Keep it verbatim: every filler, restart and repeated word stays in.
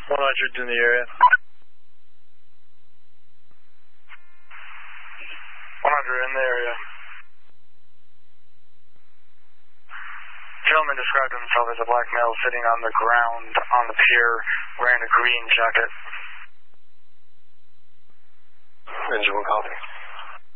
one hundred in the area. one hundred in the area. Gentleman described himself as a black male sitting on the ground on the pier wearing a green jacket. Engine one copy.